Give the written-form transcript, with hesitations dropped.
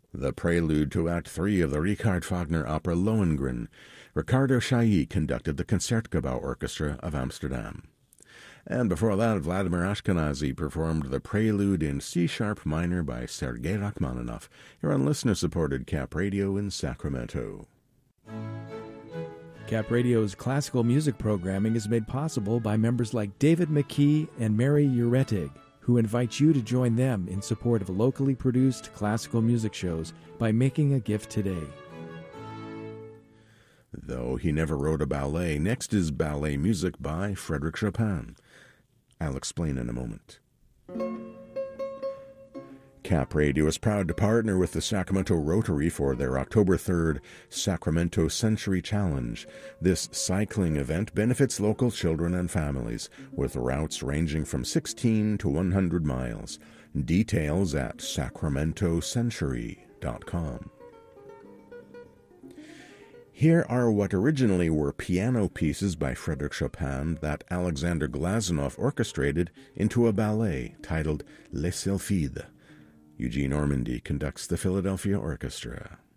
The prelude to Act 3 of the Richard Wagner opera Lohengrin. Ricardo Chailly conducted the Concertgebouw Orchestra of Amsterdam. And before that, Vladimir Ashkenazy performed the prelude in C-sharp minor by Sergei Rachmaninoff. You're on listener-supported Cap Radio in Sacramento. Cap Radio's classical music programming is made possible by members like David McKee and Mary Uretig, who invite you to join them in support of locally produced classical music shows by making a gift today. Though he never wrote a ballet, next is ballet music by Frédéric Chopin. I'll explain in a moment. Cap Radio is proud to partner with the Sacramento Rotary for their October 3rd Sacramento Century Challenge. This cycling event benefits local children and families, with routes ranging from 16 to 100 miles. Details at sacramentocentury.com. Here are what originally were piano pieces by Frédéric Chopin that Alexander Glazunov orchestrated into a ballet titled Les Sylphides. Eugene Ormandy conducts the Philadelphia Orchestra.